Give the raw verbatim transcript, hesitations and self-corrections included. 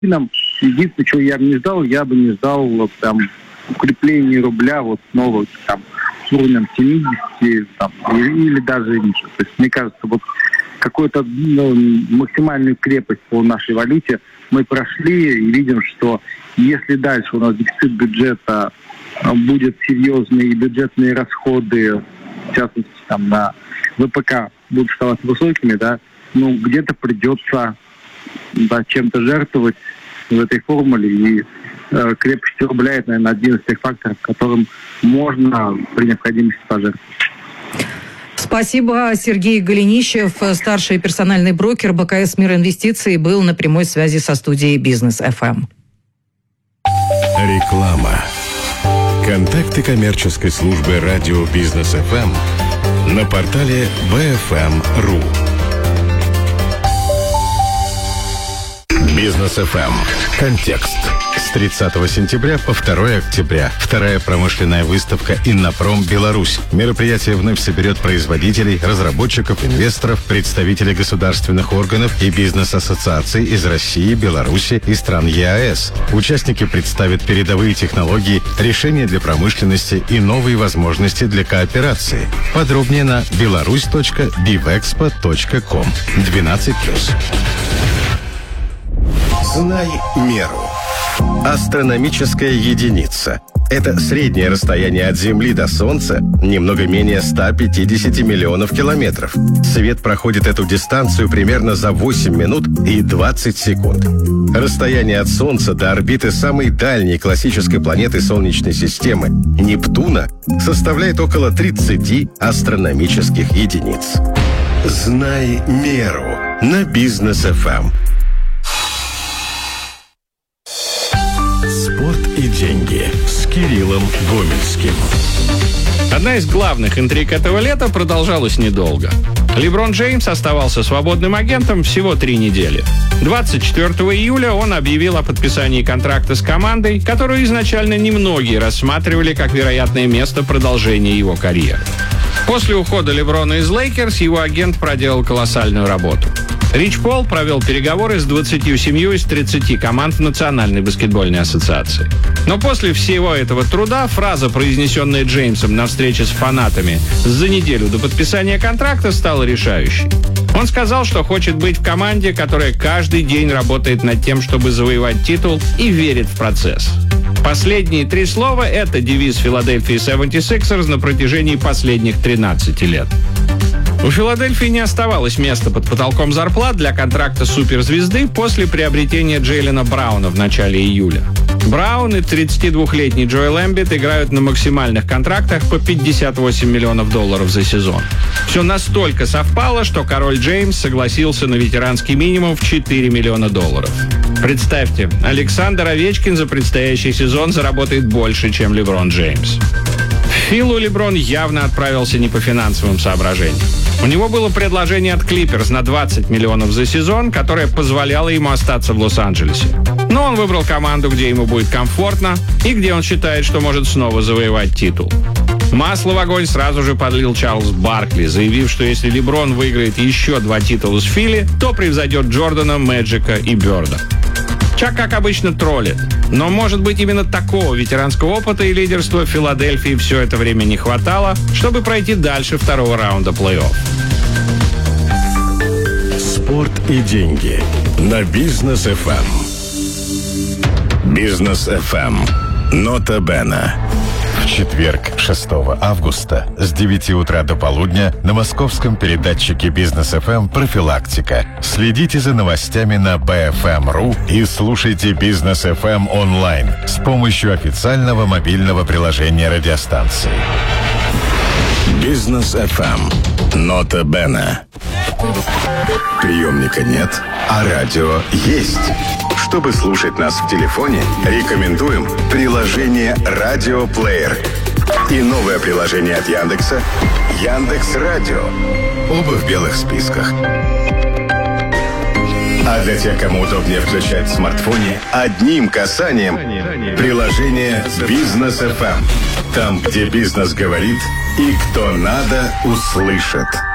Единственное, чего я бы не ждал, я бы не ждал вот, там, укрепления рубля вот снова там, с уровнем семидесяти там, или, или даже ниже. То есть, мне кажется, вот какую-то ну, максимальную крепость по нашей валюте мы прошли и видим, что если дальше у нас дефицит бюджета будет серьезный и бюджетные расходы, в частности, там, на ВПК будут оставаться высокими, да, ну, где-то придется да, чем-то жертвовать в этой формуле. И э, крепость рубля – это, наверное, один из тех факторов, которым можно при необходимости пожертвовать. Спасибо. Сергей Голенищев, старший персональный брокер БКС «Мир Инвестиций», был на прямой связи со студией «Бизнес эф эм». Реклама. Контакты коммерческой службы радио «Бизнес эф эм» на портале би эф эм точка ру. «Бизнес эф эм». Контекст. С тридцатого сентября по второе октября. Вторая промышленная выставка «Иннопром. Беларусь». Мероприятие вновь соберет производителей, разработчиков, инвесторов, представителей государственных органов и бизнес-ассоциаций из России, Беларуси и стран е а эс. Участники представят передовые технологии, решения для промышленности и новые возможности для кооперации. Подробнее на беларусь точка бивэкспо точка ком. двенадцать плюс. Знай меру. Астрономическая единица. Это среднее расстояние от Земли до Солнца, немного менее ста пятидесяти миллионов километров. Свет проходит эту дистанцию примерно за восемь минут и двадцать секунд. Расстояние от Солнца до орбиты самой дальней классической планеты Солнечной системы, Нептуна, составляет около тридцати астрономических единиц. Знай меру на Бизнес эф эм. Спорт и деньги с Кириллом Гомельским. Одна из главных интриг этого лета продолжалась недолго. Леброн Джеймс оставался свободным агентом всего три недели. двадцать четвёртого июля он объявил о подписании контракта с командой, которую изначально немногие рассматривали как вероятное место продолжения его карьеры. После ухода Леброна из Лейкерс его агент проделал колоссальную работу. Рич Пол провел переговоры с двадцатью семью из тридцати команд Национальной баскетбольной ассоциации. Но после всего этого труда фраза, произнесенная Джеймсом на встрече с фанатами за неделю до подписания контракта, стала решающей. Он сказал, что хочет быть в команде, которая каждый день работает над тем, чтобы завоевать титул, и верит в процесс. Последние три слова – это девиз Филадельфии семьдесят шесть ерс на протяжении последних тринадцати лет. У Филадельфии не оставалось места под потолком зарплат для контракта суперзвезды после приобретения Джейлена Брауна в начале июля. Браун и тридцатидвухлетний Джоэл Эмбит играют на максимальных контрактах по пятьдесят восемь миллионов долларов за сезон. Все настолько совпало, что король Джеймс согласился на ветеранский минимум в четыре миллиона долларов. Представьте, Александр Овечкин за предстоящий сезон заработает больше, чем Леброн Джеймс. В Филу Леброн явно отправился не по финансовым соображениям. У него было предложение от Клиперс на двадцать миллионов за сезон, которое позволяло ему остаться в Лос-Анджелесе. Но он выбрал команду, где ему будет комфортно и где он считает, что может снова завоевать титул. Масло в огонь сразу же подлил Чарльз Баркли, заявив, что если Леброн выиграет еще два титула с Фили, то превзойдет Джордана, Мэджика и Бёрда. Чак, как обычно, троллит. Но, может быть, именно такого ветеранского опыта и лидерства Филадельфии все это время не хватало, чтобы пройти дальше второго раунда плей-офф. Спорт и деньги на Бизнес эф эм. Бизнес эф эм. Нота Бена. В четверг, шестого августа, с девяти утра до полудня на московском передатчике Бизнес эф эм «Профилактика». Следите за новостями на би эф эм точка ру и слушайте Бизнес эф эм онлайн с помощью официального мобильного приложения радиостанции. Бизнес эф эм. Нота Бена. Приемника нет, а радио есть. Чтобы слушать нас в телефоне, рекомендуем приложение «Радиоплеер» и новое приложение от Яндекса «Яндекс.Радио». Оба в белых списках. А для тех, кому удобнее включать в смартфоне, одним касанием приложение «Бизнес эф эм». Там, где бизнес говорит и кто надо, услышит.